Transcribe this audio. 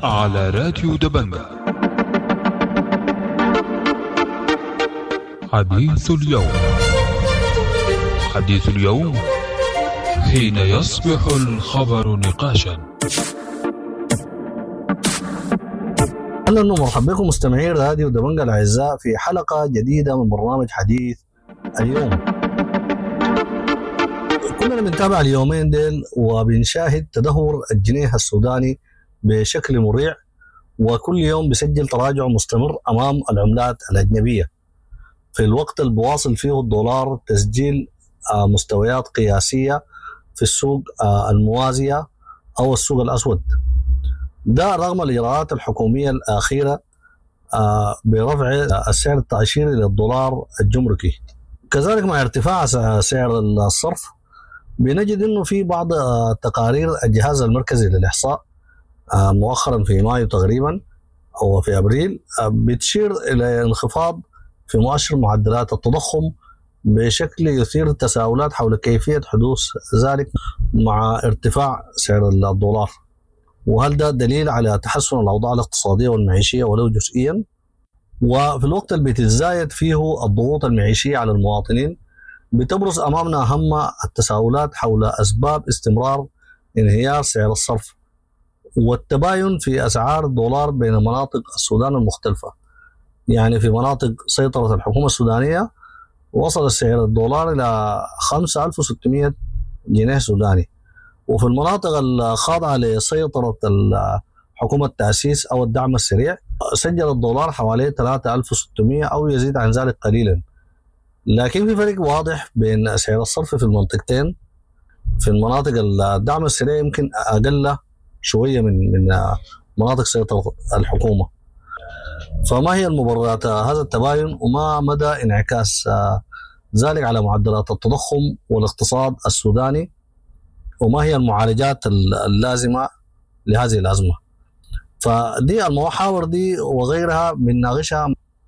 على راديو دبنجة. حديث اليوم حين يصبح الخبر نقاشا. أهلا ومرحبا بكم مستمعين راديو دبنجة الأعزاء في حلقة جديدة من برنامج حديث اليوم. كلنا بنتابع اليومين ديل وبنشاهد تدهور الجنيه السوداني بشكل مريع، وكل يوم بيسجل تراجع مستمر أمام العملات الأجنبية في الوقت اللي بواصل فيه الدولار تسجيل مستويات قياسية في السوق الموازية أو السوق الأسود، ده رغم الإجراءات الحكومية الأخيرة برفع السعر التأشيري للدولار الجمركي. كذلك مع ارتفاع سعر الصرف بنجد أنه في بعض تقارير الجهاز المركزي للإحصاء مؤخرا في مايو تقريبا أو في أبريل بتشير إلى انخفاض في مؤشر معدلات التضخم بشكل يثير التساؤلات حول كيفية حدوث ذلك مع ارتفاع سعر الدولار، وهل ده دليل على تحسن الأوضاع الاقتصادية والمعيشية ولو جزئيا؟ وفي الوقت اللي بتتزايد فيه الضغوط المعيشية على المواطنين بتبرز أمامنا أهم التساؤلات حول أسباب استمرار انهيار سعر الصرف والتباين في أسعار الدولار بين مناطق السودان المختلفة. يعني في مناطق سيطرة الحكومة السودانية وصل سعر الدولار إلى 5600 جنيه سوداني، وفي المناطق الخاضعة لسيطرة حكومة التأسيس أو الدعم السريع سجل الدولار حوالي 3600 أو يزيد عن ذلك قليلا. لكن في فرق واضح بين سعر الصرف في المنطقتين. في المناطق الدعم السريع يمكن أقل شوية من مناطق سيطرة الحكومة. فما هي المبررات هذا التباين وما مدى انعكاس ذلك على معدلات التضخم والاقتصاد السوداني، وما هي المعالجات اللازمة لهذه الأزمة؟ فدي المحاور دي وغيرها بنناقشها